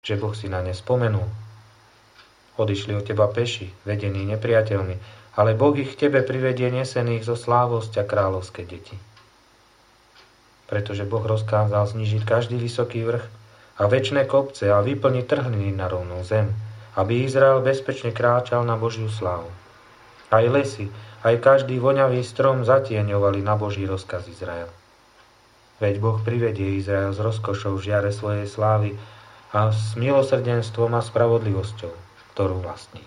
že Boh si na ne spomenul. Odišli od teba peši, vedení nepriateľmi, ale Boh ich k tebe privedie nesených zo slávosťa kráľovské deti. Pretože Boh rozkázal znižiť každý vysoký vrch a večné kopce a vyplniť trhliny na rovnú zem, aby Izrael bezpečne kráčal na Božiu slávu. Aj lesy, aj každý voňavý strom zatieňovali na Boží rozkaz Izrael. Veď Boh privedie Izrael s rozkošou v žiare svojej slávy a s milosrdenstvom a spravodlivosťou, ktorú vlastní.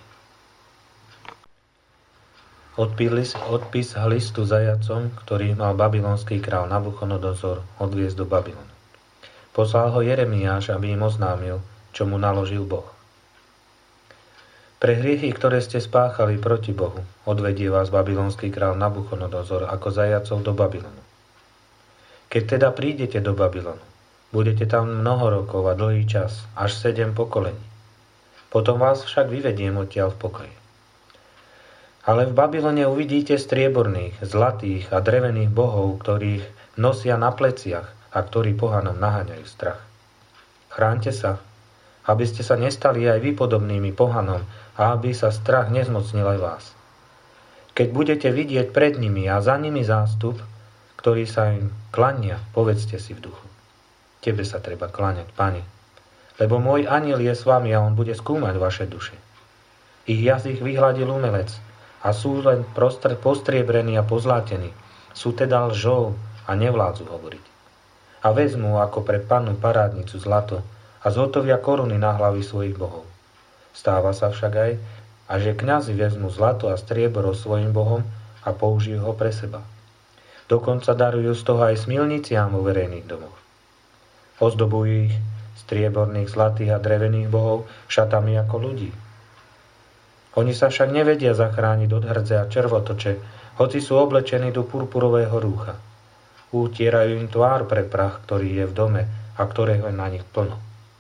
Odpis listu zajacom, ktorý mal babylonský král Nabuchodonozor odviesť do Babylonu. Poslal ho Jeremiáš, aby im oznámil, čo mu naložil Boh. Pre hriechy, ktoré ste spáchali proti Bohu, odvedie vás babylonský král Nabuchodonozor ako zajacov do Babylonu. Keď teda prídete do Babylonu, budete tam mnoho rokov a dlhý čas, až 7 pokolení. Potom vás však vyvediem odtiaľ v pokoji. Ale v Babylone uvidíte strieborných, zlatých a drevených bohov, ktorých nosia na pleciach a ktorí pohanom naháňajú strach. Chráňte sa, aby ste sa nestali aj vy podobnými pohanom a aby sa strach nezmocnil aj vás. Keď budete vidieť pred nimi a za nimi zástup, ktorý sa im klania, povedzte si v duchu. Tebe sa treba kláňať, Pane, lebo môj anjel je s vami a on bude skúmať vaše duše. Ich jazyk vyhladil umelec a sú len postriebrení a pozlátení. Sú teda lžou a nevládzu hovoriť. A vezmú ako pre pannu parádnicu zlato a zhotovia koruny na hlavy svojich bohov. Stáva sa však aj, a že kňazi vezmú zlato a striebro svojim bohom a použijú ho pre seba. Dokonca darujú z toho aj smilniciam vo verejných domoch. Ozdobujú ich strieborných, zlatých a drevených bohov šatami ako ľudí. Oni sa však nevedia zachrániť od hrdze a červotoče, hoci sú oblečení do purpurového rúcha. Utierajú im tvár pre prach, ktorý je v dome a ktorého je na nich plno.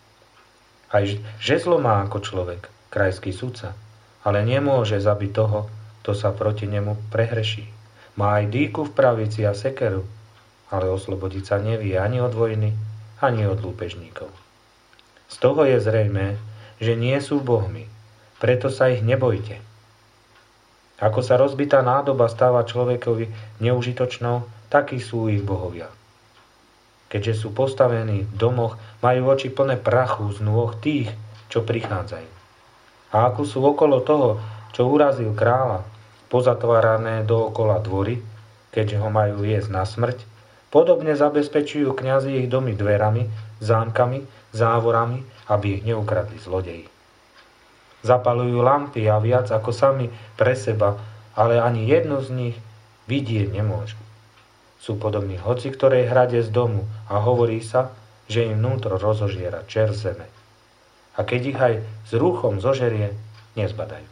Aj žezlo má ako človek, krajský sudca, ale nemôže zabiť toho, kto sa proti nemu prehreší. Má aj dýku v pravici a sekeru, ale oslobodiť sa nevie ani od vojny, ani od lúpežníkov. Z toho je zrejmé, že nie sú bohmi, preto sa ich nebojte. Ako sa rozbitá nádoba stáva človekovi neužitočnou, takí sú ich bohovia. Keďže sú postavení v domoch, majú oči plné prachu z nôh tých, čo prichádzajú. A ako sú okolo toho, čo urazil kráľa, pozatvárané dookola dvory, keďže ho majú jesť na smrť, podobne zabezpečujú kňazi ich domy dverami, zámkami, závorami, aby ich neukradli zlodeji. Zapalujú lampy a viac ako sami pre seba, ale ani jednu z nich vidieť nemôžu. Sú podobní hoci ktorej hrade z domu a hovorí sa, že im vnútro rozožiera čer zeme. A keď ich aj s rúchom zožerie, nezbadajú.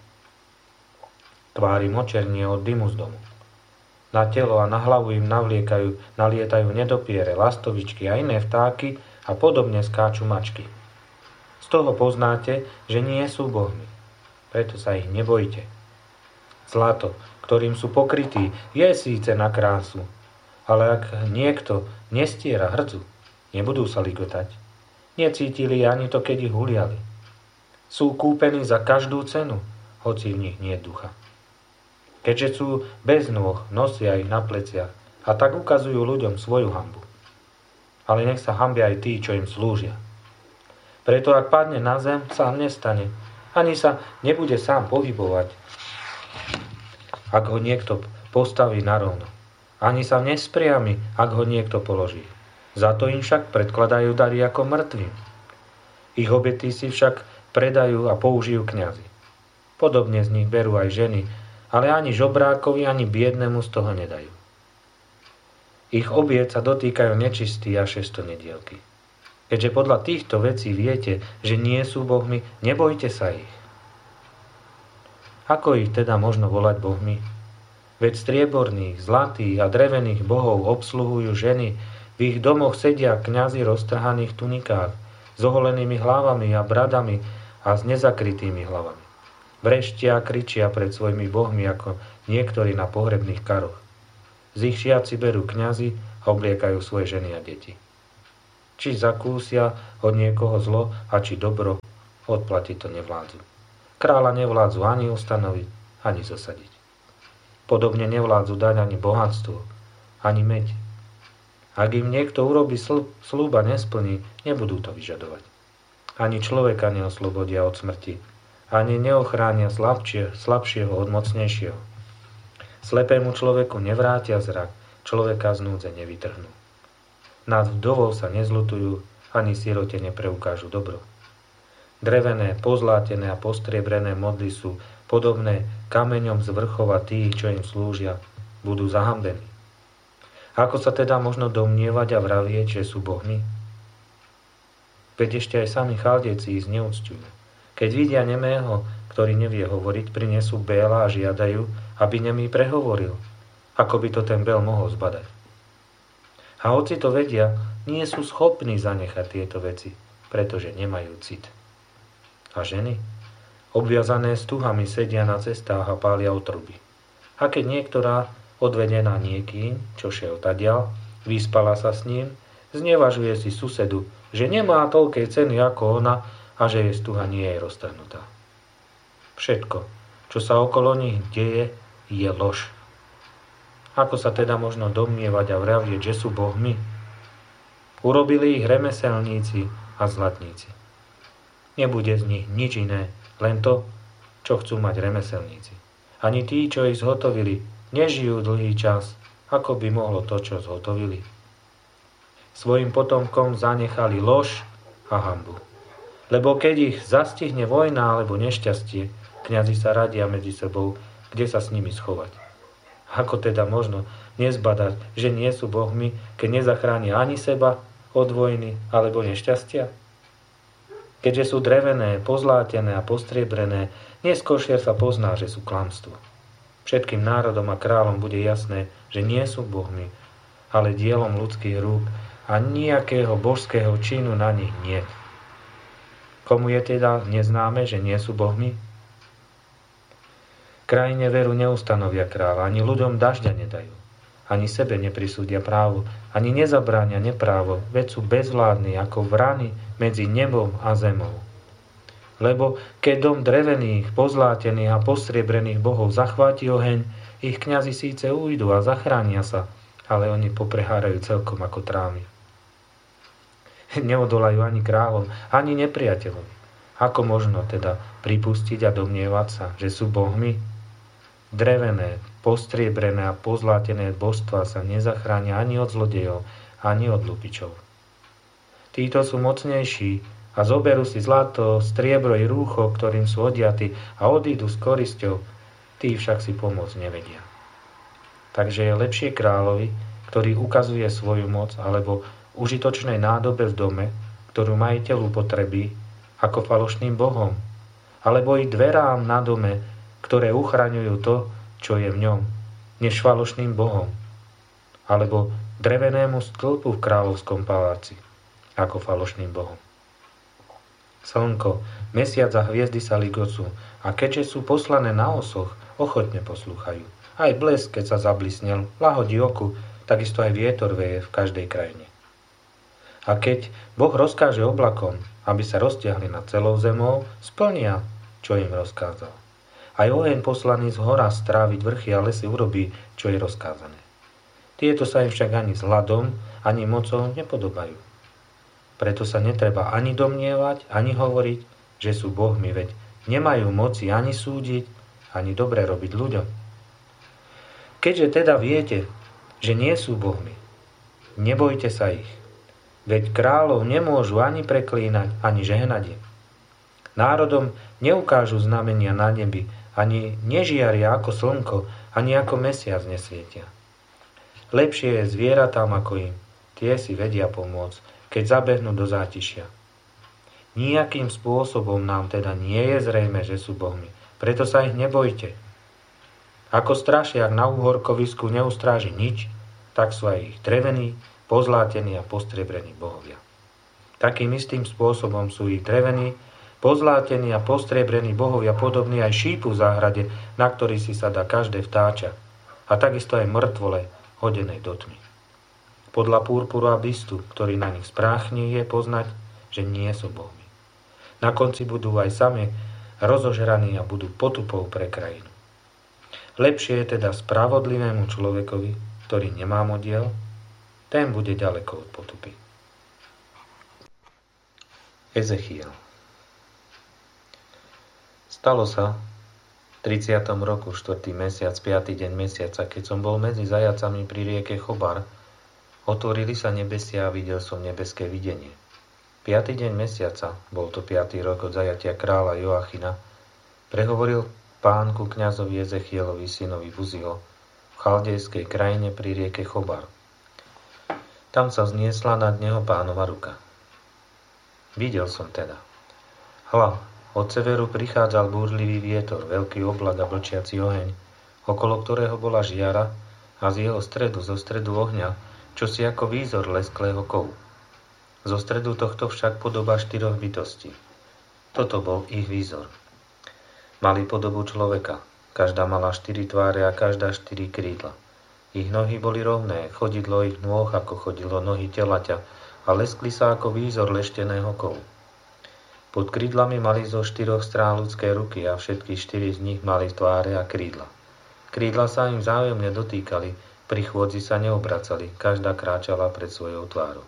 Tvári močernie od dymu z domu. Na telo a na hlavu im nalietajú nedopiere, lastovičky a iné vtáky a podobne skáču mačky. Z toho poznáte, že nie sú bohmi. Preto sa ich nebojte. Zlato, ktorým sú pokrytí, je síce na krásu, ale ak niekto nestiera hrdzu, nebudú sa ligotať. Necítili ani to, keď ich huliali. Sú kúpení za každú cenu, hoci v nich nie je ducha. Keďže sú bez nôh, nosia ich na pleciach a tak ukazujú ľuďom svoju hanbu. Ale nech sa hanbia aj tí, čo im slúžia. Preto ak padne na zem, sám nestane, ani sa nebude sám pohybovať, ak ho niekto postaví narovno. Ani sa nespriami, ak ho niekto položí. Za to im však predkladajú dary ako mŕtvým. Ich obety si však predajú a použijú kňazi. Podobne z nich berú aj ženy, ale ani žobrákovi, ani biednemu z toho nedajú. Ich obiet sa dotýkajú nečistí a šestonedielky. Keďže podľa týchto vecí viete, že nie sú bohmi, nebojte sa ich. Ako ich teda možno volať bohmi? Veď strieborných, zlatých a drevených bohov obsluhujú ženy, v ich domoch sedia kňazi roztrhaných tunikách, s oholenými hlavami a bradami a s nezakrytými hlavami. Vreštia a kričia pred svojimi bohmi ako niektorí na pohrebných karoch. Z ich šiat si berú kňazi a obliekajú svoje ženy a deti. či zakúsia od niekoho zlo a či dobro, odplatiť to nevládzu. Kráľa nevládzu ani ustanoviť, ani zosadiť. Podobne nevládzu dať ani bohatstvo, ani meď. Ak im niekto urobí sľub a nesplní, nebudú to vyžadovať. Ani človeka neoslobodia od smrti, ani neochránia slabšieho od mocnejšieho. Slepému človeku nevrátia zrak, človeka z núdze nevytrhnú. Nad vdovou sa nezľutujú, ani sirote nepreukážu dobro. Drevené, pozlátené a postriebrené modly sú podobné kameňom z vrchov a tí, čo im slúžia, budú zahambení. Ako sa teda možno domnievať a vravieť, že sú bohmi? Veď ešte aj sami Chaldejci ich zneúcťujú. Keď vidia nemého, ktorý nevie hovoriť, prinesú Béla a žiadajú, aby nemý prehovoril, ako by to ten Bél mohol zbadať. A hoci to vedia, nie sú schopní zanechať tieto veci, pretože nemajú cit. A ženy? Obviazané stuhami sedia na cestách a pália otruby. A keď niektorá, odvedená niekým, čo šiel tadiaľ, vyspala sa s ním, znevažuje si susedu, že nemá toľkej ceny ako ona a že jej stuha nie je roztrhnutá. Všetko, čo sa okolo nich deje, je lož. Ako sa teda možno domnievať a vravieť, že sú bohmi? Urobili ich remeselníci a zlatníci. Nebude z nich nič iné, len to, čo chcú mať remeselníci. Ani tí, čo ich zhotovili, nežijú dlhý čas, ako by mohlo to, čo zhotovili. Svojim potomkom zanechali lož a hanbu. Lebo keď ich zastihne vojna alebo nešťastie, kňazi sa radia medzi sebou, kde sa s nimi schovať. Ako teda možno nezbadať, že nie sú bohmi, keď nezachránia ani seba od vojny alebo nešťastia? Keďže sú drevené, pozlátené a postriebrené, neskôršie sa pozná, že sú klamstvo. Všetkým národom a kráľom bude jasné, že nie sú bohmi, ale dielom ľudských rúk a nejakého božského činu na nich niet. Komu je teda neznáme, že nie sú bohmi? Krajine veru neustanovia kráľa, ani ľuďom dažďa nedajú, ani sebe neprisúdia právo, ani nezabránia neprávo, veď sú bezvládni ako vrany medzi nebom a zemou. Lebo keď dom drevených, pozlátených a postriebrených bohov zachváti oheň, ich kňazi síce ujdu a zachránia sa, ale oni poprehárajú celkom ako trávy. Neodolajú ani kráľom, ani nepriateľom. Ako možno teda pripustiť a domnievať sa, že sú bohmi? Drevené, postriebrené a pozlátené božstvá sa nezachránia ani od zlodejov, ani od lupičov. Títo sú mocnejší a zoberú si zlato, striebro i rúcho, ktorým sú odiaty a odídu s korisťou, tí však si pomôcť nevedia. Takže je lepšie kráľovi, ktorý ukazuje svoju moc alebo užitočnej nádobe v dome, ktorú majiteľu potrebí, ako falošným bohom, alebo i dverám na dome, ktoré uchraňujú to, čo je v ňom, než falošným bohom, alebo drevenému stĺpu v kráľovskom paláci, ako falošným bohom. Slnko, mesiac a hviezdy sa ligocú a keďže sú poslané na osoch, ochotne poslúchajú. Aj blesk, keď sa zablisnel, lahodí oku, takisto aj vietor veje v každej krajine. A keď Boh rozkáže oblakom, aby sa roztiahli nad celou zemou, splnia, čo im rozkázal. Aj oheň poslaný z hora stráviť vrchy a lesy urobí, čo je rozkázané. Tieto sa im však ani s hladom, ani mocou nepodobajú. Preto sa netreba ani domnievať, ani hovoriť, že sú bohmi, veď nemajú moci ani súdiť, ani dobre robiť ľuďom. Keďže teda viete, že nie sú bohmi, nebojte sa ich. Veď kráľov nemôžu ani preklínať, ani žehnať im. Národom neukážu znamenia na nebi, ani nežiaria ako slnko, ani ako mesiac nesvietia. Lepšie je zvieratám ako im, tie si vedia pomôcť, keď zabehnú do zátišia. Nijakým spôsobom nám teda nie je zrejme, že sú bohmi, preto sa ich nebojte. Ako strašiak na úhorkovisku neustráži nič, tak sú aj ich drevení, pozlátení a postriebení bohovia. Takým istým spôsobom sú ich drevení, pozlátení a postriebení bohovia podobní aj šípu v záhrade, na ktorý si sa dá každé vtáča, a takisto aj mŕtvole hodenej do tmy. Podľa púrpuru a bistu, ktorý na nich spráchne, je poznať, že nie sú bohmi. Na konci budú aj sami rozožraní a budú potupou pre krajinu. Lepšie je teda spravodlivému človekovi, ktorý nemá modiel, ten bude ďaleko od potupy. Ezechiel. Stalo sa v 30. roku 4. mesiac, 5. deň mesiaca, keď som bol medzi zajacami pri rieke Chobar, otvorili sa nebesia a videl som nebeské videnie. 5. deň mesiaca, bol to 5. rok od zajatia kráľa Joachina, prehovoril Pán ku kňazovi Ezechielovi, synovi Buziho, v chaldejskej krajine pri rieke Chobar. Tam sa vzniesla nad neho Pánova ruka. Videl som teda. Hľa, od severu prichádzal búrlivý vietor, veľký oblak a vlčiaci oheň, okolo ktorého bola žiara a z jeho stredu, zo stredu ohňa, čosi ako výzor lesklého kovu. Zo stredu tohto však podoba 4 bytostí. Toto bol ich výzor. Mali podobu človeka, každá mala 4 tváre a každá 4 krídla. Ich nohy boli rovné, chodidlo ich nôh ako chodilo nohy telaťa a leskli sa ako výzor lešteného kovu. Pod krídlami mali zo 4 strán ľudské ruky a všetky 4 z nich mali tváre a krídla. Krídla sa im vzájomne dotýkali, pri chôdzi sa neobracali, každá kráčala pred svojou tvárou.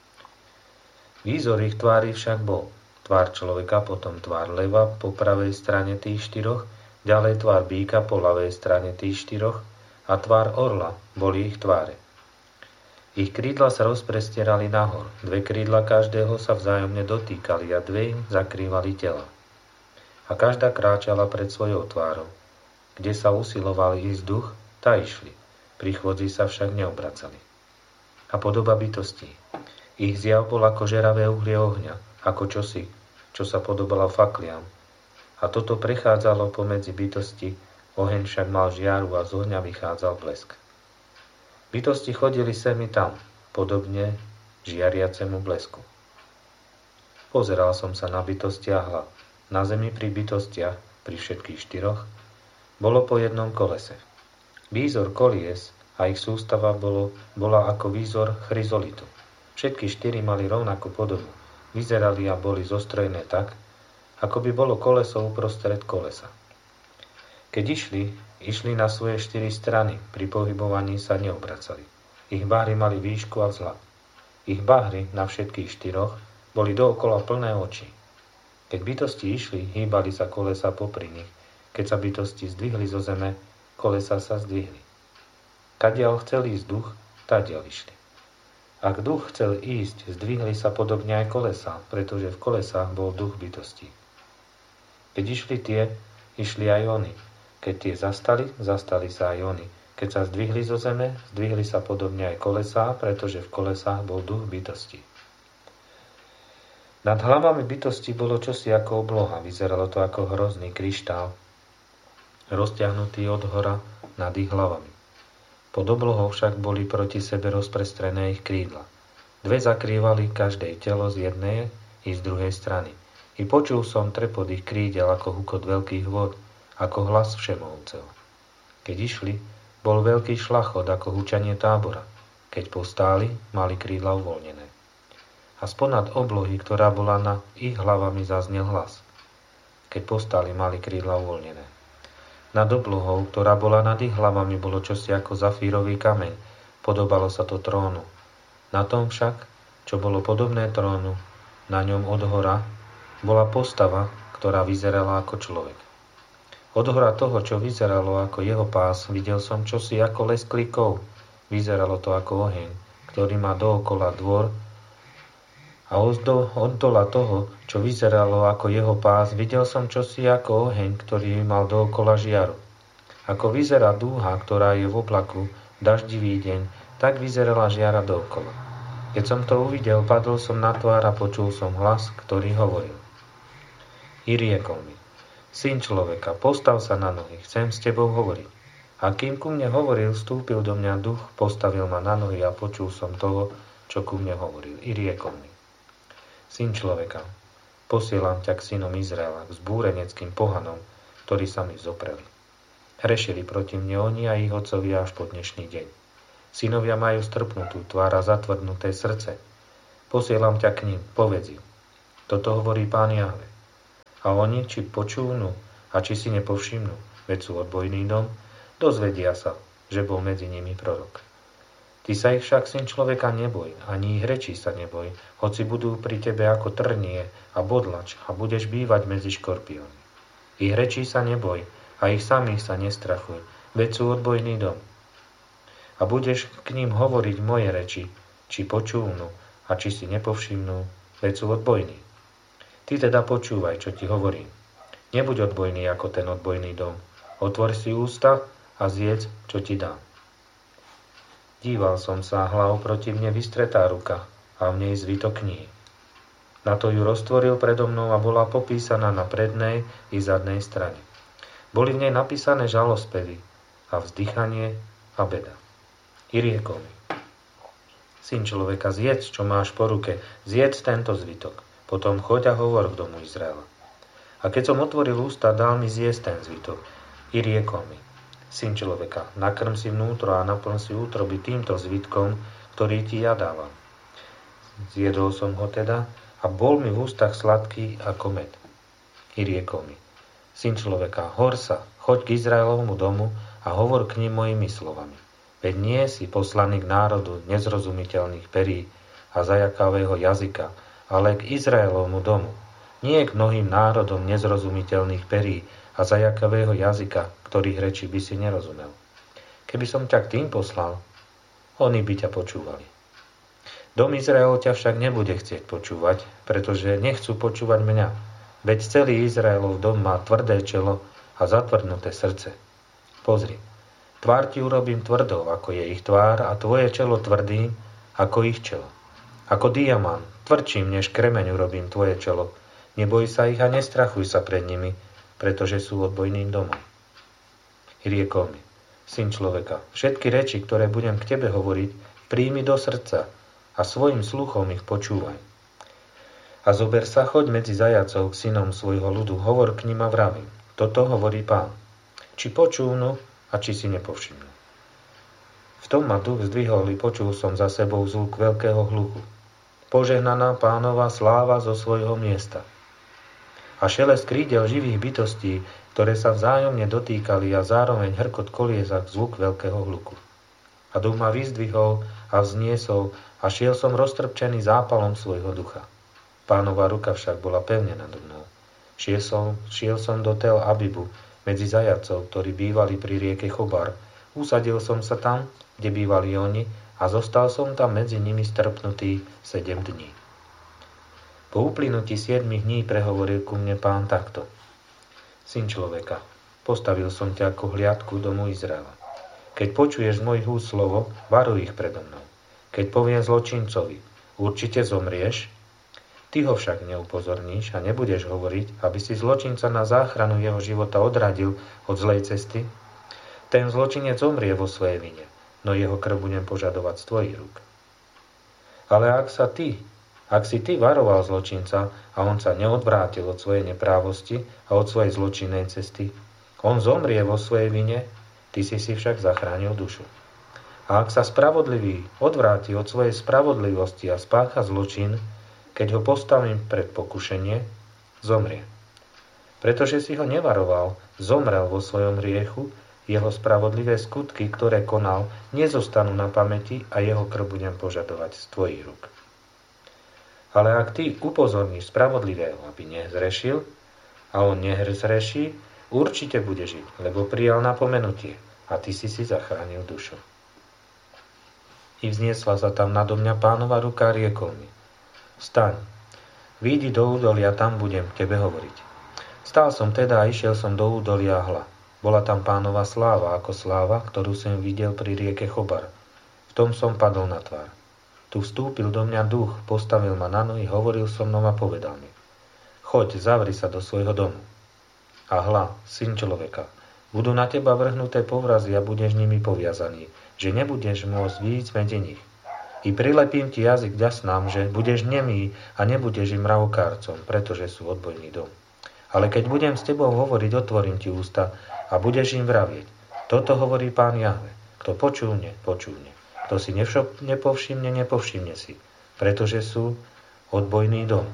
Výzor ich tvári však bol tvár človeka, potom tvár leva po pravej strane tých 4, ďalej tvár býka po ľavej strane tých 4 a tvár orla boli ich tváre. Ich krídla sa rozprestierali nahor, 2 krídla každého sa vzájomne dotýkali a 2 im zakrývali tela. A každá kráčala pred svojou tvárou. Kde sa usilovali ísť duch, tá išli, pri chôdzi sa však neobracali. A podoba bytostí. Ich zjav bol ako žeravé uhlie ohňa, ako čosi, čo sa podobalo fakliam. A toto prechádzalo pomedzi bytosti, oheň však mal žiaru a z ohňa vychádzal blesk. Bytosti chodili sem i tam, podobne žiariacemu blesku. Pozeral som sa na bytosti a hľa. Na zemi pri bytostiach, pri všetkých 4, bolo po jednom kolese. Výzor kolies a ich sústava bola ako výzor chryzolitu. Všetky 4 mali rovnakú podobu. Vyzerali a boli zostrojené tak, ako by bolo koleso uprostred kolesa. Keď išli na svoje 4 strany, pri pohybovaní sa neobracali. Ich bahry mali výšku a vzhľad. Ich bahry na všetkých 4 boli dookola plné očí. Keď bytosti išli, hýbali sa kolesa popri nich. Keď sa bytosti zdvihli zo zeme, kolesa sa zdvihli. Kadiaľ chcel ísť duch, tadiaľ išli. Ak duch chcel ísť, zdvihli sa podobne aj kolesá, pretože v kolesách bol duch bytostí. Keď išli tie, išli aj oni. Keď tie zastali sa aj oni. Keď sa zdvihli zo zeme, zdvihli sa podobne aj kolesá, pretože v kolesách bol duch bytostí. Nad hlavami bytosti bolo čosi ako obloha, vyzeralo to ako hrozný kryštál, rozťahnutý od hora nad ich hlavami. Pod oblohou však boli proti sebe rozprestrené ich krídla. 2 zakrývali každé telo z jednej i z druhej strany. I počul som trepot ich krídel ako hukot veľkých vod, ako hlas Všemovúceho. Keď išli, bol veľký šlachot ako hučanie tábora. Keď postáli, mali krídla uvoľnené. A sponad oblohy, ktorá bola nad ich hlavami, zaznel hlas. Keď postáli, mali krídla uvoľnené. Nad oblohou, ktorá bola nad ich hlavami, bolo čosi ako zafírový kameň. Podobalo sa to trónu. Na tom však, čo bolo podobné trónu, na ňom odhora, bola postava, ktorá vyzerala ako človek. Odhora toho, čo vyzeralo ako jeho pás, videl som čosi ako lesklý kov. Vyzeralo to ako oheň, ktorý má dookola dvor, a od dola toho, čo vyzeralo ako jeho pás, videl som čosi ako oheň, ktorý mal dookola žiaru. Ako vyzerá dúha, ktorá je v oblaku, daždivý deň, tak vyzerala žiara dookola. Keď som to uvidel, padol som na tvár a počul som hlas, ktorý hovoril. I riekol mi, syn človeka, postav sa na nohy, chcem s tebou hovoriť. A kým ku mne hovoril, vstúpil do mňa duch, postavil ma na nohy a počul som toho, čo ku mne hovoril. I riekol mi. Syn človeka, posielam ťa k synom Izraela, k zbúreneckým pohanom, ktorí sa mi zopreli. Hrešili proti mne oni a ich otcovia až po dnešný deň. Synovia majú strpnutú tvár a zatvrdnuté srdce. Posielam ťa k ním, povedz im. Toto hovorí Pán Jahve. A oni, či počúvnu a či si nepovšimnú, veď sú odbojný dom, dozvedia sa, že bol medzi nimi prorok. Ty sa ich však, syn človeka, neboj, ani ich rečí sa neboj, hoci budú pri tebe ako trnie a bodlač a budeš bývať medzi škorpiónmi. Ich rečí sa neboj a ich samých sa nestrachuj, veď sú odbojný dom. A budeš k ním hovoriť moje reči, či počúvnu a či si nepovšimnú, veď sú odbojní. Ty teda počúvaj, čo ti hovorím. Nebuď odbojný ako ten odbojný dom. Otvor si ústa a zjedz, čo ti dám. Díval som sa, hľa oproti mne vystretá ruka a v nej zvitok kníh. Na to ju roztvoril predo mnou a bola popísaná na prednej i zadnej strane. Boli v nej napísané žalospevy a vzdychanie a beda. I riekol mi: Syn človeka, zjedz, čo máš po ruke, zjedz tento zvitok. Potom choď a hovor k domu Izraela. A keď som otvoril ústa, dal mi zjesť ten zvitok. I riekol mi: Syn človeka, nakrm si vnútro a naplň si útroby týmto zvitkom, ktorý ti ja dávam. Zjedol som ho teda a bol mi v ústach sladký ako med. I riekol mi: Syn človeka, hor sa, choď k Izraelovmu domu a hovor k nim mojimi slovami. Veď nie si poslaný k národu nezrozumiteľných perí a zajakavého jazyka, ale k Izraelovmu domu, nie k mnohým národom nezrozumiteľných perí a zajakavého jazyka, ktorých rečí by si nerozumel. Keby som ťa k tým poslal, oni by ťa počúvali. Dom Izrael ťa však nebude chcieť počúvať, pretože nechcú počúvať mňa, veď celý Izraelov dom má tvrdé čelo a zatvrdnuté srdce. Pozri, tvár ti urobím tvrdou, ako je ich tvár, a tvoje čelo tvrdým, ako ich čelo. Ako diamant, tvrdším než kremeň urobím tvoje čelo. Neboj sa ich a nestrachuj sa pred nimi, pretože sú odbojným domom. I riekol mi: Syn človeka, všetky reči, ktoré budem k tebe hovoriť, príjmi do srdca a svojim sluchom ich počúvaj. A zober sa, choď medzi zajacov k synom svojho ľudu, hovor k nim a vravím. Toto hovorí Pán. Či počúvnu a či si nepovšimnú. V tom ma duch zdvihol i počul som za sebou zvuk veľkého hluku. Požehnaná Pánova sláva zo svojho miesta. A šelest krídel živých bytostí, ktoré sa vzájomne dotýkali, a zároveň hrkot koliezak, zvuk veľkého hluku. A duch ma vyzdvihol a vzniesol a šiel som roztrpčený zápalom svojho ducha. Pánova ruka však bola pevne nado mnou. Šiel som do Tel Abibu, medzi zajacov, ktorí bývali pri rieke Chobar. Usadil som sa tam, kde bývali oni, a zostal som tam medzi nimi strpnutý 7 dní. Po uplynutí 7 dní prehovoril ku mne Pán takto: Syn človeka, postavil som ťa ako hliadku domu Izraela. Keď počuješ z mojich úst slovo, varuj ich predo mnou. Keď poviem zločincovi: určite zomrieš, ty ho však neupozorníš a nebudeš hovoriť, aby si zločinca na záchranu jeho života odradil od zlej cesty. Ten zločinec zomrie vo svojej vine, no jeho krv budem požadovať z tvojich rúk. Ale ak si ty varoval zločinca a on sa neodvrátil od svojej neprávosti a od svojej zločinnej cesty, on zomrie vo svojej vine, ty si však zachránil dušu. A ak sa spravodlivý odvráti od svojej spravodlivosti a spácha zločin, keď ho postavím pred pokušenie, zomrie. Pretože si ho nevaroval, zomrel vo svojom hriechu, jeho spravodlivé skutky, ktoré konal, nezostanú na pamäti a jeho krv budem požadovať z tvojich rúk. Ale ak ty upozorníš spravodlivého, aby nezrešil, a on nezreší, určite bude žiť, lebo prijal napomenutie a ty si zachránil dušu. I vzniesla sa tam nado mňa Pánova ruka a riekol mi: Vstaň, výjdi do údolia, tam budem k tebe hovoriť. Stál som teda a išiel som do údolia, hľa. Bola tam Pánova sláva, ako sláva, ktorú som videl pri rieke Chobar. V tom som padol na tvár. Tu vstúpil do mňa duch, postavil ma na nohy, hovoril so mnou a povedal mi: Choď, zavri sa do svojho domu. A hľa, syn človeka, budú na teba vrhnuté povrazy a budeš nimi poviazaný, že nebudeš môcť výjsť medzi nich. I prilepím ti jazyk ďasnám, že budeš nemý a nebudeš im mravokárcom, pretože sú odbojný dom. Ale keď budem s tebou hovoriť, otvorím ti ústa a budeš im vravieť: Toto hovorí Pán Jahve. Kto počúvne, počúvne. Kto si nepovšimne, nepovšimne si, pretože sú odbojný dom.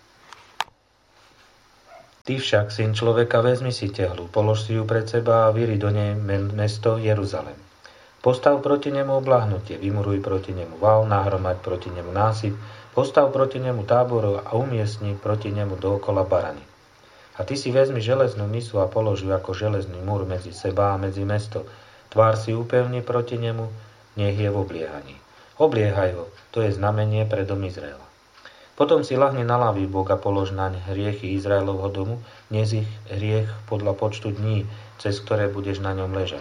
Ty však, syn človeka, vezmi si tehlu, polož si ju pred seba a vyri do nej mesto Jeruzalem. Postav proti nemu obľahnutie, vymuruj proti nemu val, nahromaď proti nemu násyp, postav proti nemu tábor a umiestni proti nemu dookola barany. A ty si vezmi železnú misu a polož ju ako železný múr medzi seba a medzi mesto. Tvár si upevni proti nemu, nech je v obliehaní. Obliehaj ho, to je znamenie pre dom Izraela. Potom si lahni na ľavý bok a polož naň hriechy Izraelovho domu, dnes ich hriech podľa počtu dní, cez ktoré budeš na ňom ležať.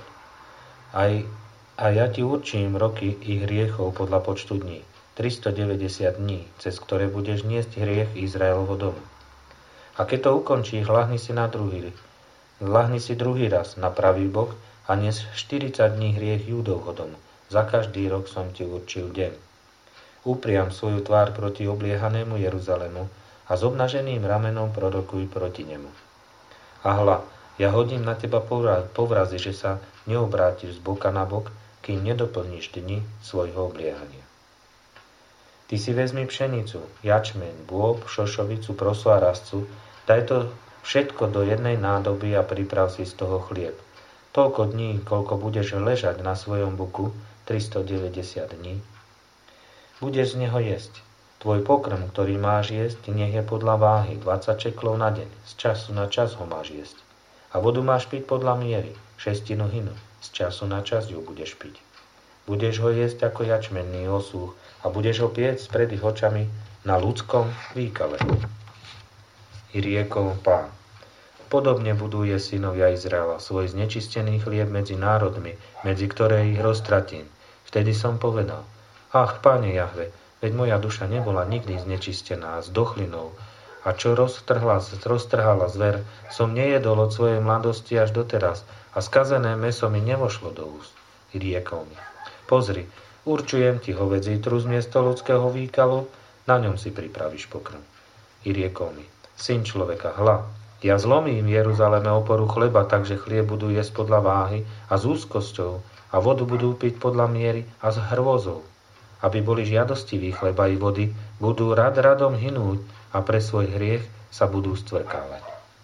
A ja ti určím roky ich hriechov podľa počtu dní, 390 dní, cez ktoré budeš niesť hriech Izraelovho domu. A keď to ukončíš, lahni si druhý raz na pravý bok a nes 40 dní hriech Júdovho domu. Za každý rok som ti určil deň. Upriam svoju tvár proti obliehanému Jeruzalému a s obnaženým ramenom prorokuj proti nemu. A hľa, ja hodím na teba povrazy, že sa neobrátiš z boka na bok, kým nedoplníš dni svojho obliehania. Ty si vezmi pšenicu, jačmeň, bôb, šošovicu, prosu a rastcu, daj to všetko do jednej nádoby a priprav si z toho chlieb. Toľko dní, koľko budeš ležať na svojom boku, 390 dní, budeš z neho jesť. Tvoj pokrm, ktorý máš jesť, nech je podľa váhy, 20 šeklov na deň. Z času na čas ho máš jesť. A vodu máš piť podľa miery, 6 hynu. Z času na čas ju budeš piť. Budeš ho jesť ako jačmenný osúch a budeš ho piecť pred ich očami na ľudskom výkale. I riekol Pán. Podobne budú jesť synovia Izraela svoj znečistený chlieb medzi národmi, medzi ktoré ich roztratím. Vtedy som povedal: Ach, Pane Jahve, veď moja duša nebola nikdy znečistená s dochlinou, a čo roztrhala zver, som nejedol od svojej mladosti až doteraz, a skazené mäso mi nevošlo do úst. I riekol mi: Pozri, určujem ti hovädzí trus miesto ľudského výkalu, na ňom si pripravíš pokrm. I riekol mi: Syn človeka, hľa, ja zlomím v Jeruzaleme oporu chleba, takže chlieb budú jesť podľa váhy a s úzkosťou, a vodu budú piť podľa miery a s hrôzou. Aby boli žiadostiví chleba i vody, budú radom hynúť a pre svoj hriech sa budú stvrkávať.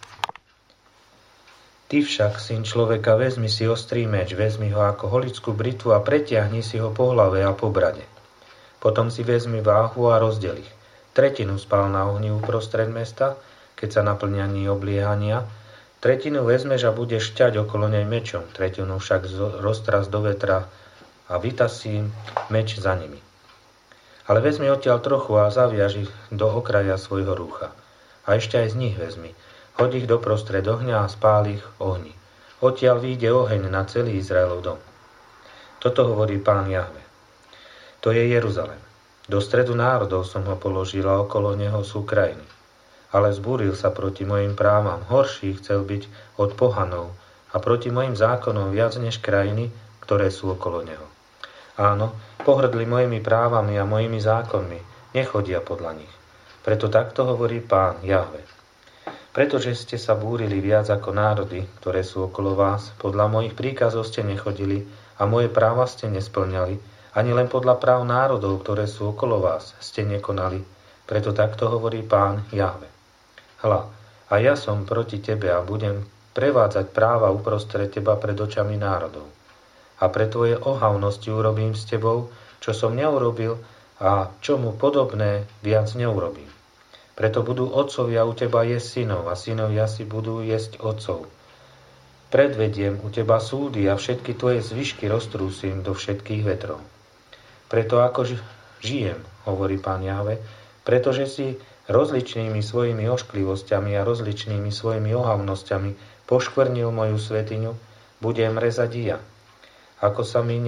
Ty však, syn človeka, vezmi si ostrý meč, vezmi ho ako holickú britvu a pretiahni si ho po hlave a po brade. Potom si vezmi váhu a rozdiel ich. Tretinu spál na ohni uprostred mesta, keď sa naplňaní obliehania, tretinu vezmeš a budeš šťať okolo nej mečom, tretinu však roztras do vetra a vytasím meč za nimi. Ale vezmi odtiaľ trochu a zaviaž ich do okraja svojho rúcha. A ešte aj z nich vezmi. Hoď ich doprostred ohňa a spál ich ohni. Odtiaľ vyjde oheň na celý Izraelov dom. Toto hovorí Pán Jahve. To je Jeruzalém. Do stredu národov som ho položil a okolo neho sú krajiny. Ale zbúril sa proti mojim právam. Horší chcel byť od pohanov a proti mojim zákonom viac než krajiny, ktoré sú okolo neho. Áno, pohrdli mojimi právami a mojimi zákonmi, nechodia podľa nich. Preto takto hovorí Pán Jahve. Pretože ste sa búrili viac ako národy, ktoré sú okolo vás, podľa mojich príkazov ste nechodili a moje práva ste nesplňali, ani len podľa práv národov, ktoré sú okolo vás, ste nekonali. Preto takto hovorí Pán Jahve. Hľa, a ja som proti tebe a budem prevádzať práva uprostred teba pred očami národov. A pre tvoje ohavnosti urobím s tebou, čo som neurobil a čomu podobné viac neurobím. Preto budú otcovia u teba jesť synov a synovia si budú jesť otcov. Predvediem u teba súdy a všetky tvoje zvyšky roztrúsim do všetkých vetrov. Preto ako žijem, hovorí Pán Jahve, pretože si rozličnými svojimi ošklivosťami a rozličnými svojimi ohavnosťami poškvrnil moju svetiňu, budem rezať i ja. Oko sa mi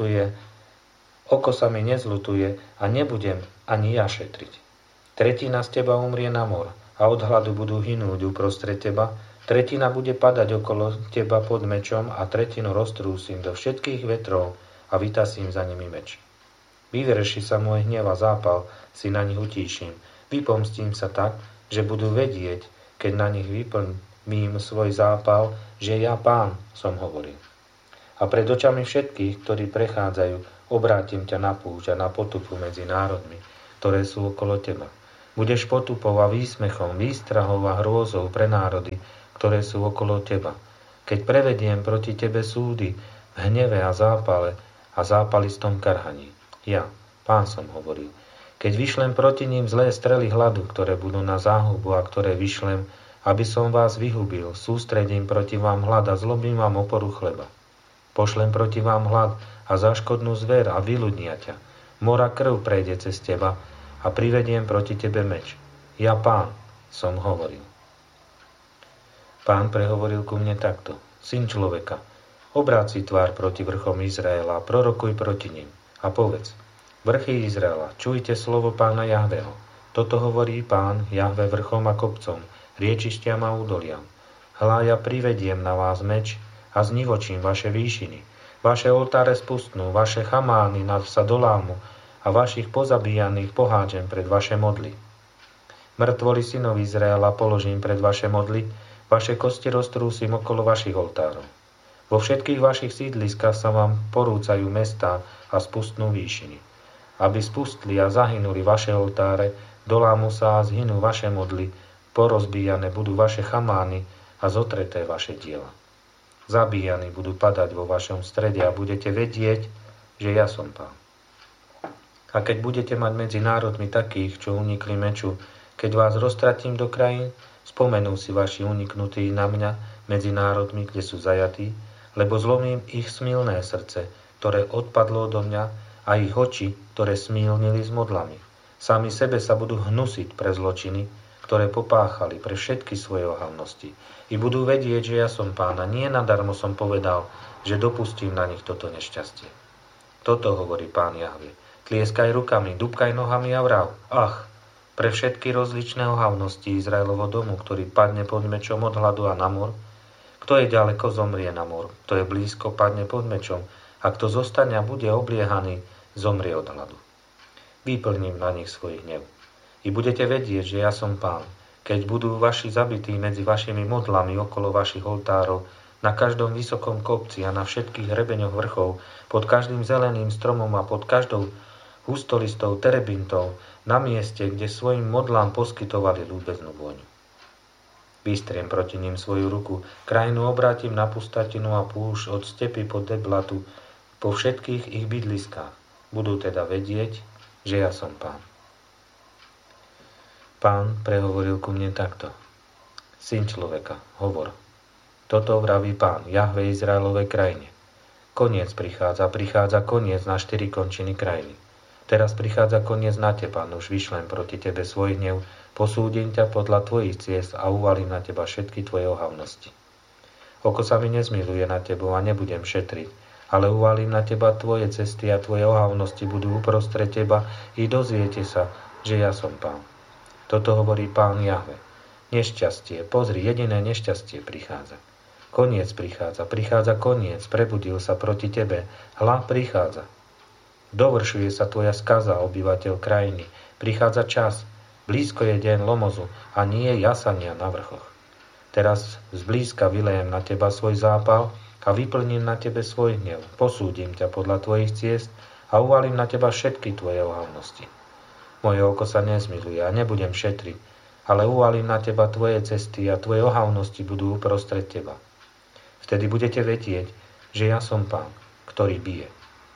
nezlutuje a nebudem ani ja šetriť. Tretina z teba umrie na mor a od hladu budú hynúť uprostred teba, tretina bude padať okolo teba pod mečom a tretinu roztrúsim do všetkých vetrov a vytasím za nimi meč. Vyvrši sa môj hnev a zápal, si na nich utíšim. Vypomstím sa tak, že budú vedieť, keď na nich vyplním svoj zápal, že ja Pán som hovoril. A pred očami všetkých, ktorí prechádzajú, obrátim ťa na púšť a na potupu medzi národmi, ktoré sú okolo teba. Budeš potupou a výsmechom, výstrahou a hrôzou pre národy, ktoré sú okolo teba. Keď prevediem proti tebe súdy v hneve a zápale a zápalistom karhaní. Ja, Pán som hovoril. Keď vyšlem proti ním zlé strely hladu, ktoré budú na záhubu a ktoré vyšlem, aby som vás vyhubil, sústredím proti vám hlad a zlobím vám oporu chleba. Pošlem proti vám hlad a záškodnú zver a vyľudnia ťa. Mora krv prejde cez teba a privediem proti tebe meč. Ja, Pán, som hovoril. Pán prehovoril ku mne takto. Syn človeka, obráť si tvár proti vrchom Izraela a prorokuj proti nim. A povedz, vrchy Izraela, čujte slovo Pána Jahveho. Toto hovorí Pán Jahve vrchom a kopcom, riečištiam a údoliam. Hľa, ja privediem na vás meč a znivočím vaše výšiny. Vaše oltáre spustnú, vaše chamány sa dolámu a vašich pozabíjaných pohádžem pred vaše modly. Mŕtvoli synov Izraela položím pred vaše modly, vaše kosti roztrúsim okolo vašich oltárov. Vo všetkých vašich sídliskách sa vám porúcajú mestá a spustnú výšiny. Aby spustli a zahynuli vaše oltáre, dolámu sa a zhynú vaše modly, porozbíjane budú vaše chamány a zotreté vaše diela. Zabíjani budú padať vo vašom strede a budete vedieť, že ja som Pán. A keď budete mať medzi národmi takých, čo unikli meču, keď vás roztratím do krajín, spomenú si vaši uniknutí na mňa medzi národmi, kde sú zajatí, lebo zlomím ich smilné srdce, ktoré odpadlo odo mňa, a ich oči, ktoré smílnili s modlami. Sami sebe sa budú hnusiť pre zločiny, ktoré popáchali, pre všetky svoje ohavnosti. I budú vedieť, že ja som Pán, a nie nadarmo som povedal, že dopustím na nich toto nešťastie. Toto hovorí Pán Jahve. Tlieskaj rukami, dúbkaj nohami a vrav. Ach, pre všetky rozličné ohavnosti Izraelovo domu, ktorý padne pod mečom od hladu a na mor. Kto je ďaleko, zomrie na mor. Kto je blízko, padne pod mečom. A kto zostane a bude obliehaný, zomrie od hladu. Vyplním na nich svoj hnev. I budete vedieť, že ja som Pán, keď budú vaši zabití medzi vašimi modlami okolo vašich oltárov, na každom vysokom kopci a na všetkých hrebeňoch vrchov, pod každým zeleným stromom a pod každou hustolistou terebintou, na mieste, kde svojim modlám poskytovali ľúbeznú vôňu. Vystriem proti ním svoju ruku, krajinu obrátim na pustatinu a púšť od stepy po deblatu, po všetkých ich bydliskách. Budú teda vedieť, že ja som Pán. Pán prehovoril ku mne takto. Syn človeka, hovor. Toto vraví Pán, Jahve Izraelovej krajine. Koniec prichádza koniec na 4 končiny krajiny. Teraz prichádza koniec na teba, už vyšlem proti tebe svoj hnev, posúdim ťa podľa tvojich ciest a uvalím na teba všetky tvoje ohavnosti. Oko sa mi nezmiluje na tebou a nebudem šetriť, ale uvalím na teba tvoje cesty a tvoje ohavnosti budú uprostred teba i dozviete sa, že ja som Pán. Toto hovorí Pán Jahve. Nešťastie, pozri, jediné nešťastie prichádza. Koniec prichádza koniec, prebudil sa proti tebe, hľa prichádza. Dovršuje sa tvoja skaza, obyvateľ krajiny. Prichádza čas, blízko je deň lomozu a nie jasania na vrchoch. Teraz zblízka vylejem na teba svoj zápal a vyplním na tebe svoj hnev. Posúdim ťa podľa tvojich ciest a uvalím na teba všetky tvoje ohavnosti. Moje oko sa nezmiluje a nebudem šetriť, ale uvalím na teba tvoje cesty a tvoje ohavnosti budú uprostred teba. Vtedy budete vedieť, že ja som Pán, ktorý bije.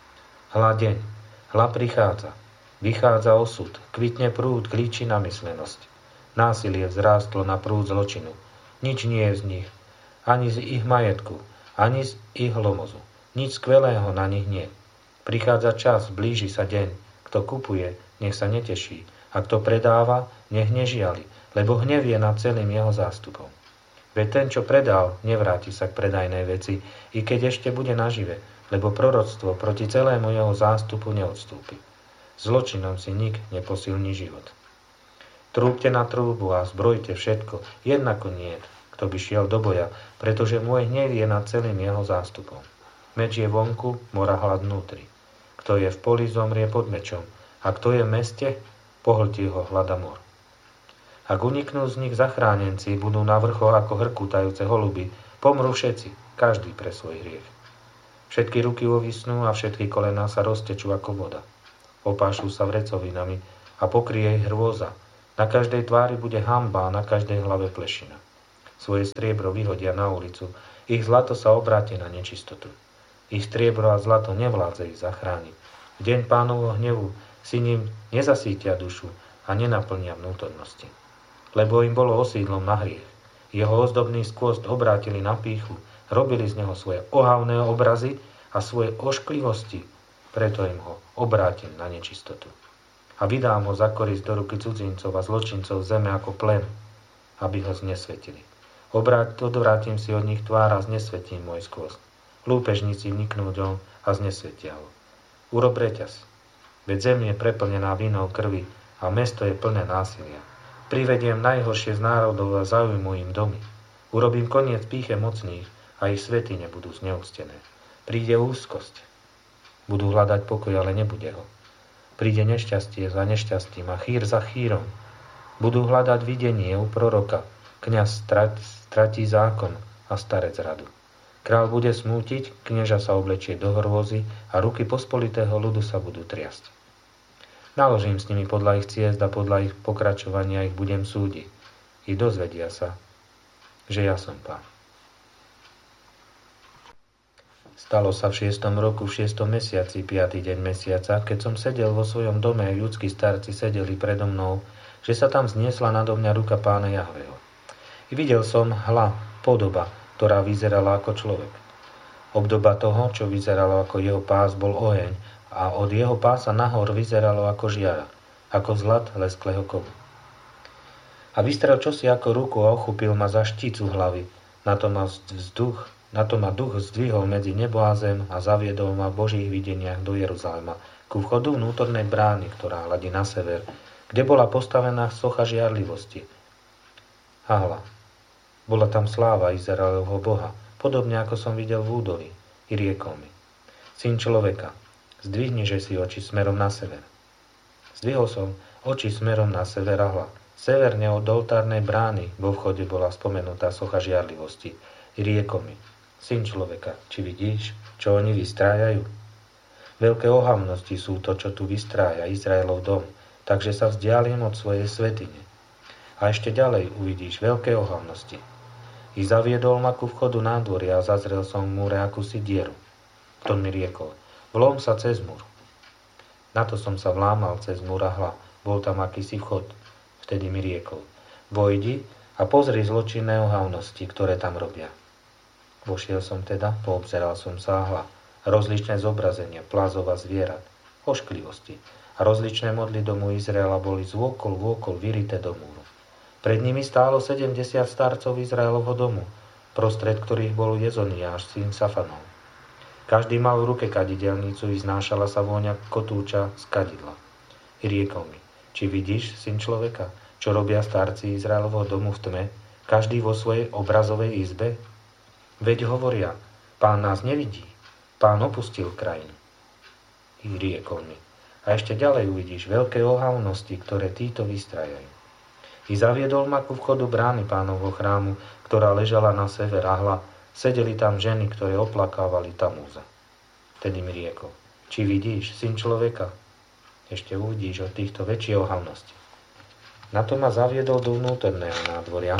Hľa deň, hľa prichádza, vychádza osud, kvitne prúd, klíči namyslenosť. Násilie vzrástlo na prúd zločinu. Nič nie je z nich, ani z ich majetku, ani z ich lomozu. Nič skvelého na nich nie. Prichádza čas, blíži sa deň. Kto kupuje, nech sa neteší, a kto predáva, nech nežiali, lebo hnev je nad celým jeho zástupom. Veď ten, čo predal, nevráti sa k predajnej veci, i keď ešte bude nažive, lebo proroctvo proti celému jeho zástupu neodstúpi. Zločinom si nik neposilní život. Trúbte na trúbu a zbrojte všetko, jednako niet, kto by šiel do boja, pretože môj hnev je nad celým jeho zástupom. Meč je vonku, mora hlad vnútri. Kto je v poli, zomrie pod mečom, a kto je v meste, pohltí ho hladomor. Ak uniknú z nich zachránenci, budú na vrchoch ako hrkútajúce holuby, pomrú všetci, každý pre svoj hriech. Všetky ruky uvisnú a všetky kolená sa roztečú ako voda. Opášu sa vrecovinami a pokrie ich hrôza. Na každej tvári bude hanba a na každej hlave plešina. Svoje striebro vyhodia na ulicu, ich zlato sa obráti na nečistotu. Ich striebro a zlato nevládze ich zachrániť. V deň Pánovho hnevu si ním nezasítia dušu a nenaplnia vnútornosti. Lebo im bolo osídlom na hriech. Jeho ozdobný skôst obrátili na pýchu, robili z neho svoje ohavné obrazy a svoje ošklivosti, preto im ho obrátim na nečistotu. A vydám ho za korisť do ruky cudzincov a zločincov zeme ako plen, aby ho znesvetili. Odvrátim si od nich tvár a znesvetím môj skôst. Lúpežníci vniknú ďom a znesvetia ho. Urob reťaz, veď zem je preplnená vinou krvi a mesto je plné násilia. Privediem najhoršie z národov a zaujmu im domy. Urobím koniec pýche mocných a ich svätyne budú zneúctené. Príde úzkosť. Budú hľadať pokoj, ale nebude ho. Príde nešťastie za nešťastím a chýr za chýrom. Budú hľadať videnie u proroka. Kňaz stratí zákon a starec radu. Král bude smútiť, knieža sa oblečie do hrôzy a ruky pospolitého ľudu sa budú triasť. Naložím s nimi podľa ich ciest a podľa ich pokračovania ich budem súdiť. I dozvedia sa, že ja som Pán. Stalo sa v 6. roku, v 6. mesiaci, 5. deň mesiaca, keď som sedel vo svojom dome a ľudskí starci sedeli predo mnou, že sa tam zniesla nado mňa ruka Pána Jahveho. I videl som, podoba, ktorá vyzerala ako človek. Obdoba toho, čo vyzeralo ako jeho pás, bol oheň a od jeho pása nahor vyzeralo ako žiara, ako zlat lesklého kovu. A vystrel čosi ako ruku a ochupil ma za štícu hlavy. Na to ma duch zdvihol medzi nebo a zem a zaviedol ma v Božích videniach do Jeruzalema, ku vchodu vnútornej brány, ktorá hľadí na sever, kde bola postavená socha žiarlivosti. A hľa, bola tam sláva Izraelovho Boha, podobne ako som videl v údolí, i riekol mi: Syn človeka, zdvihni, že si oči smerom na sever. Zdvihol som oči smerom na sever a hľa. Severne od oltárnej brány vo vchode bola spomenutá socha žiarlivosti. I riekol mi: Syn človeka, či vidíš, čo oni vystrájajú? Veľké ohavnosti sú to, čo tu vystrája Izraelov dom, takže sa vzdialím od svojej svätyne. A ešte ďalej uvidíš veľké ohavnosti. I zaviedol ma ku vchodu nádvoria a zazrel som v múre akúsi dieru. To mi riekol: Vlom sa cez múr. Na to som sa vlámal cez múr a hľa, bol tam akýsi vchod. Vtedy mi riekol: Vojdi a pozri zločinné ohavnosti, ktoré tam robia. Vošiel som teda, poobzeral som sa a hľa, rozličné zobrazenia, plazov a zvierat, ošklivosti a rozličné modly domu Izraela boli vôkol vyrité do múru. Pred nimi stálo 70 starcov Izraelovho domu, prostred ktorých bol Jezoniáš, syn Safanov. Každý mal v ruke kadidelnicu i znášala sa vôňa kotúča z kadidla. I riekol mi: Či vidíš, syn človeka, čo robia starci Izraelovho domu v tme, každý vo svojej obrazovej izbe? Veď hovoria: Pán nás nevidí, Pán opustil krajinu. I riekol mi: A ešte ďalej uvidíš veľké ohavnosti, ktoré títo vystrajajú. I zaviedol ma ku vchodu brány Pánovho chrámu, ktorá ležala na sever a hľa, sedeli tam ženy, ktoré oplakávali Tamúza. Tedy mi riekol: Či vidíš, syn človeka? Ešte uvidíš od týchto väčšie ohavnosti. Na to ma zaviedol do vnútorného nádvoria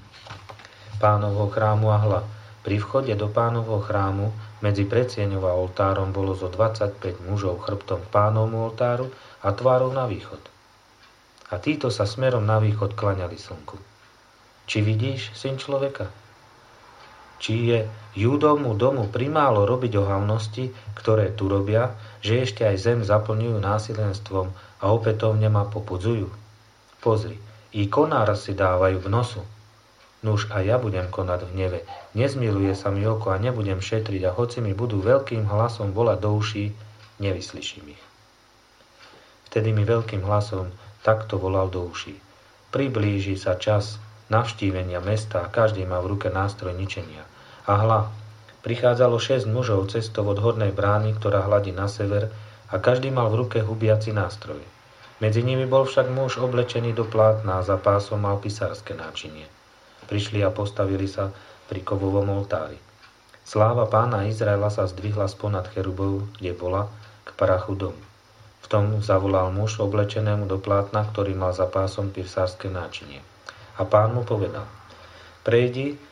Pánovho chrámu a hľa, pri vchode do Pánovho chrámu medzi predsieňou a oltárom bolo zo 25 mužov chrbtom k Pánovmu oltáru a tvárou na východ. A títo sa smerom na východ klaňali slnku. Či vidíš, syn človeka? Či je Júdovmu domu primálo robiť ohavnosti, ktoré tu robia, že ešte aj zem zaplňujú násilenstvom a opätovne ma popudzujú? Pozri, i konára si dávajú v nosu. Nuž a ja budem konať v hneve. Nezmiluje sa mi oko a nebudem šetriť a hoci mi budú veľkým hlasom volať do uší, nevyslyším ich. Vtedy mi veľkým hlasom takto volal do uší: Priblíži sa čas navštívenia mesta a každý má v ruke nástroj ničenia. A hľa, prichádzalo 6 mužov cestou od hornej brány, ktorá hľadí na sever, a každý mal v ruke hubiaci nástroj. Medzi nimi bol však muž oblečený do plátna a za pásom mal pisárske náčinie. Prišli a postavili sa pri kovovom oltári. Sláva pána Izraela sa zdvihla sponad cherubov, kde bola, k prachu domu. V tom zavolal muž oblečenému do plátna, ktorý mal za pásom pivsárske náčinie. A pán mu povedal: Prejdi